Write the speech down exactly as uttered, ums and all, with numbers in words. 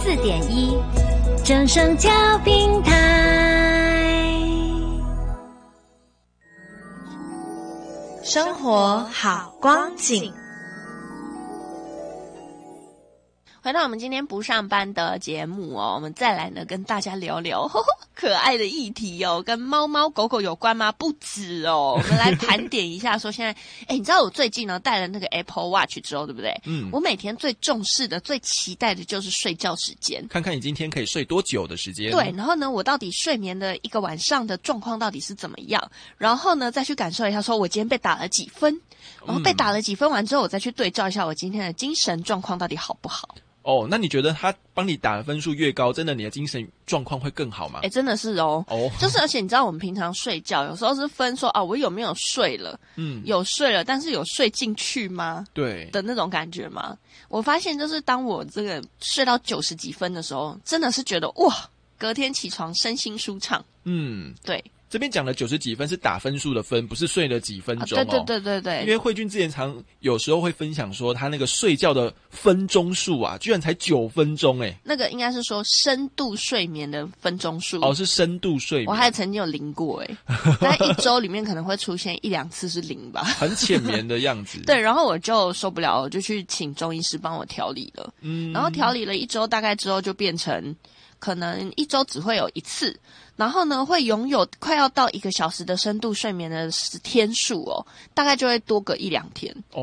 四点一，正声教平台。 生活好光景。 回到我们今天不上班的节目哦，我们再来呢跟大家聊聊呵呵可爱的议题哦，跟猫猫狗狗有关吗？不止哦，我们来盘点一下说现在，哎，你知道我最近呢带了那个 Apple Watch 之后，对不对？嗯，我每天最重视的、最期待的就是睡觉时间， 看看你今天可以睡多久的时间。 对，然后呢，我到底睡眠的一个晚上的状况到底是怎么样？然后呢，再去感受一下，说我今天被打了几分，然后被打了几分完之后，我再去对照一下我今天的精神状况到底好不好。 哦，那你觉得他帮你打的分数越高，真的你的精神状况会更好吗？ 哎，真的是哦，哦，就是而且你知道我们平常睡觉有时候是分说啊，我有没有睡了？嗯，有睡了，但是有睡进去吗？ 对的那种感觉吗？我发现就是当我这个睡到九十几分的时候，真的是觉得哇，隔天起床身心舒畅。嗯，对。 这边讲的九十几分是打分数的分，不是睡了几分钟哦。 啊、对对对对对。 因为慧君之前常有时候会分享说，他那个睡觉的分钟数啊，居然才九分钟哎。 那个应该是说深度睡眠的分钟数。 哦，是深度睡眠。 我还曾经有零过哎，大概一周里面可能会出现一两次是零吧。 很浅眠的样子。 对，然后我就受不了，我就去请中医师帮我调理了。嗯。然后调理了一周，大概之后就变成可能一周只会有一次。然后呢，会拥有快要到一个小时的深度睡眠的天数哦，大概就会多个一两天。